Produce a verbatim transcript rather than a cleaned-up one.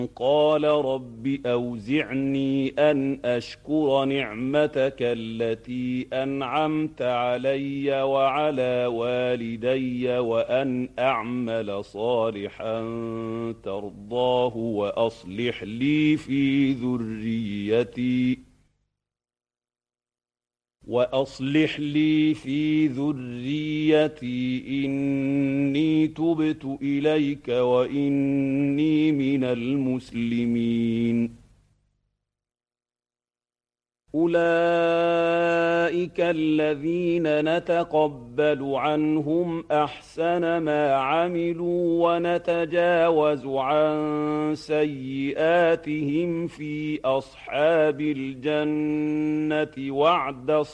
قال رب أوزعني أن أشكر نعمتك التي أنعمت علي وعلى والدي وأن أعمل صالحا ترضاه وأصلح لي في ذريتي وأصلح لي في ذريتي إني تبت إليك وإني من المسلمين. أولئك الذين نتقبل عنهم أحسن ما عملوا ونتجاوز عن سيئاتهم في أصحاب الجنة وعد